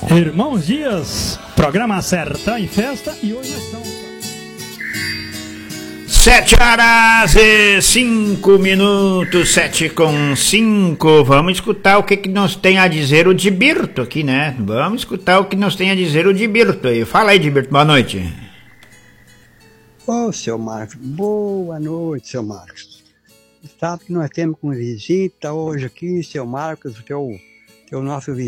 Irmãos Dias, programa Sertão em Festa, e hoje nós estamos 7h05, 7h05. Vamos escutar o que nos tem a dizer o Dibirto aqui, né? Vamos escutar o que nos tem a dizer o Dibirto aí. Fala aí, Dibirto, boa noite. Ô, seu Marcos, boa noite, seu Marcos. Sabe que nós temos com visita hoje aqui, seu Marcos, teu nosso